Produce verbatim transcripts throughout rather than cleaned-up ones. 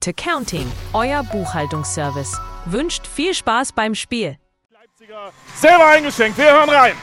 Accounting, euer Buchhaltungsservice. Wünscht viel Spaß beim Spiel. Leipziger selber eingeschenkt. Wir hören rein.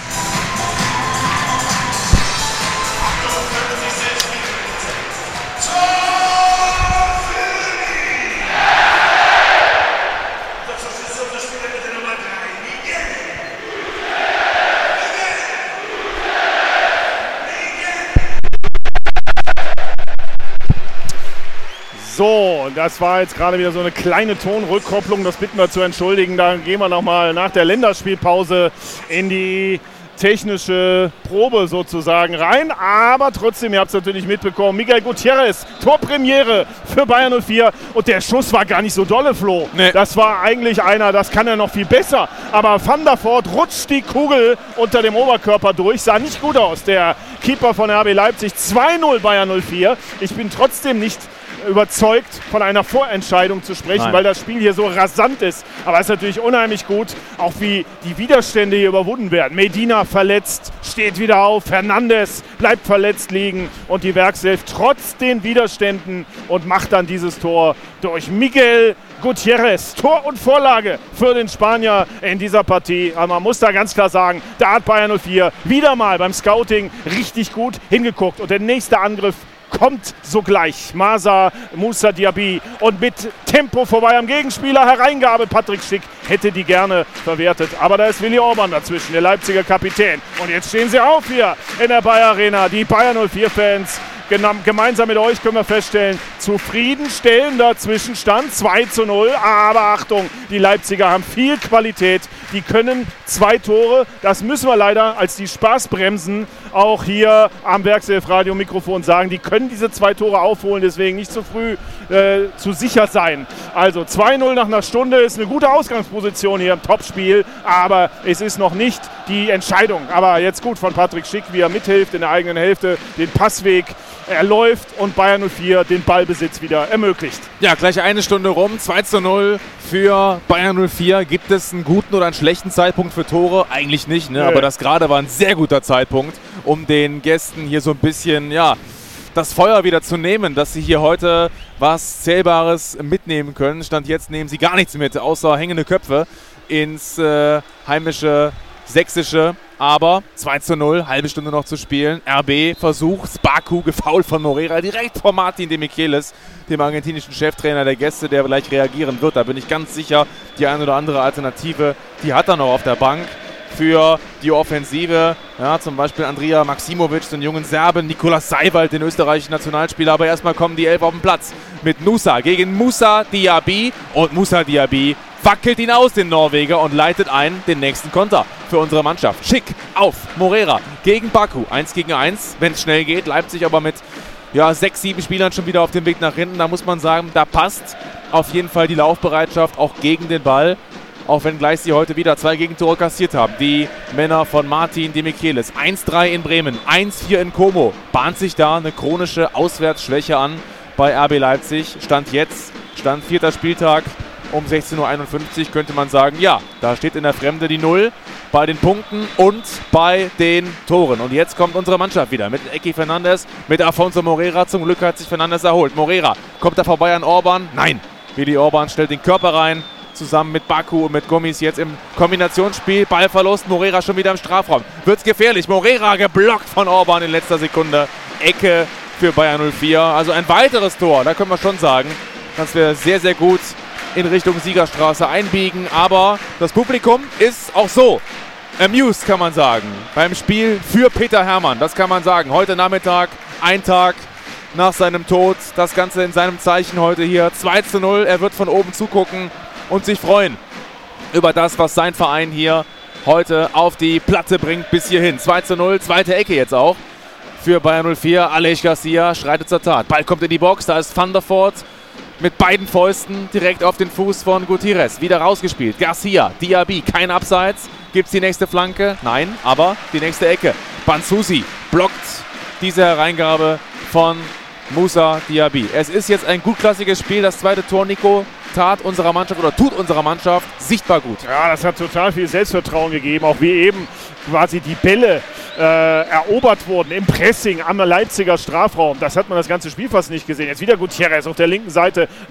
So, und das war jetzt gerade wieder so eine kleine Tonrückkopplung, das bitten wir zu entschuldigen. Dann gehen wir nochmal nach der Länderspielpause in die technische Probe sozusagen rein. Aber trotzdem, ihr habt es natürlich mitbekommen, Miguel Gutierrez, Torpremiere für Bayer null vier. Und der Schuss war gar nicht so dolle, Flo. Nee. Das war eigentlich einer, das kann er noch viel besser. Aber Van der Voort rutscht die Kugel unter dem Oberkörper durch. Sah nicht gut aus, der Keeper von R B Leipzig. zwei null Bayer null vier. Ich bin trotzdem nicht überzeugt, von einer Vorentscheidung zu sprechen, Nein. weil das Spiel hier so rasant ist. Aber es ist natürlich unheimlich gut, auch wie die Widerstände hier überwunden werden. Medina verletzt, steht wieder auf. Hernandez bleibt verletzt liegen und die Werkself trotz den Widerständen und macht dann dieses Tor durch Miguel Gutierrez. Tor und Vorlage für den Spanier in dieser Partie. Aber man muss da ganz klar sagen, da hat Bayer null vier wieder mal beim Scouting richtig gut hingeguckt. Und der nächste Angriff kommt sogleich. Masa, Moussa Diaby und mit Tempo vorbei am Gegenspieler. Hereingabe, Patrick Schick hätte die gerne verwertet. Aber da ist Willi Orban dazwischen, der Leipziger Kapitän. Und jetzt stehen sie auf hier in der Bayer Arena. Die Bayer null vier Fans. Gemeinsam mit euch können wir feststellen, zufriedenstellender Zwischenstand, zwei zu null. Aber Achtung, die Leipziger haben viel Qualität. Die können zwei Tore, das müssen wir leider als die Spaßbremsen auch hier am Werkself-Radio-Mikrofon sagen. Die können diese zwei Tore aufholen, deswegen nicht zu früh äh, zu sicher sein. Also zwei null nach einer Stunde ist eine gute Ausgangsposition hier im Topspiel. Aber es ist noch nicht die Entscheidung. Aber jetzt gut von Patrick Schick, wie er mithilft in der eigenen Hälfte, den Passweg er läuft und Bayer null vier den Ballbesitz wieder ermöglicht. Ja, gleich eine Stunde rum, zwei zu null für Bayer null vier. Gibt es einen guten oder einen schlechten Zeitpunkt für Tore? Eigentlich nicht, ne? Nee. Aber das gerade war ein sehr guter Zeitpunkt, um den Gästen hier so ein bisschen, ja, das Feuer wieder zu nehmen, dass sie hier heute was Zählbares mitnehmen können. Stand jetzt nehmen sie gar nichts mit, außer hängende Köpfe ins äh, heimische Sächsische. Aber zwei zu null, halbe Stunde noch zu spielen. R B versucht, Baku gefoult von Moreira, direkt vor Martin de Michelis, dem argentinischen Cheftrainer der Gäste, der gleich reagieren wird. Da bin ich ganz sicher, die eine oder andere Alternative, die hat er noch auf der Bank für die Offensive. Ja, zum Beispiel Andrija Maksimovic, den jungen Serben, Nikolas Seiwald, den österreichischen Nationalspieler. Aber erstmal kommen die Elf auf den Platz mit Nusa gegen Moussa Diaby. Und Moussa Diaby wackelt ihn aus, den Norweger, und leitet ein den nächsten Konter für unsere Mannschaft. Schick auf Moreira gegen Baku. Eins gegen eins, wenn es schnell geht. Leipzig aber mit ja, sechs, sieben Spielern schon wieder auf dem Weg nach hinten. Da muss man sagen, da passt auf jeden Fall die Laufbereitschaft auch gegen den Ball. Auch wenn gleich sie heute wieder zwei Gegentore kassiert haben. Die Männer von Martin de Michelis. eins drei in Bremen, eins vier in Como. Bahnt sich da eine chronische Auswärtsschwäche an bei R B Leipzig. Stand jetzt, Stand vierter Spieltag. Um sechzehn Uhr einundfünfzig könnte man sagen, ja, da steht in der Fremde die Null bei den Punkten und bei den Toren. Und jetzt kommt unsere Mannschaft wieder mit Eki Fernandes, mit Afonso Moreira. Zum Glück hat sich Fernandes erholt. Moreira kommt da vorbei an Orban. Nein, Willi Orban stellt den Körper rein, zusammen mit Baku und mit Gomis jetzt im Kombinationsspiel. Ballverlust, Moreira schon wieder im Strafraum. Wird's gefährlich, Moreira geblockt von Orban in letzter Sekunde. Ecke für Bayer null vier. Also ein weiteres Tor, da können wir schon sagen, dass wir sehr, sehr gut in Richtung Siegerstraße einbiegen, aber das Publikum ist auch so amused, kann man sagen, beim Spiel für Peter Hermann. Das kann man sagen. Heute Nachmittag, ein Tag nach seinem Tod, das Ganze in seinem Zeichen heute hier. zwei zu null, er wird von oben zugucken und sich freuen über das, was sein Verein hier heute auf die Platte bringt bis hierhin. zwei zu null, zweite Ecke jetzt auch für Bayer null vier. Aleix Garcia schreitet zur Tat. Ball kommt in die Box, da ist Van der Voort mit beiden Fäusten direkt auf den Fuß von Gutierrez. Wieder rausgespielt. Garcia, Diaby, kein Abseits. Gibt es die nächste Flanke? Nein, aber die nächste Ecke. Banzusi blockt diese Hereingabe von Moussa Diaby. Es ist jetzt ein gutklassiges Spiel. Das zweite Tor, Nico, tat unserer Mannschaft oder tut unserer Mannschaft sichtbar gut. Ja, das hat total viel Selbstvertrauen gegeben. Auch wie eben quasi die Bälle äh, erobert wurden im Pressing am Leipziger Strafraum. Das hat man das ganze Spiel fast nicht gesehen. Jetzt wieder Gutierrez auf der linken Seite.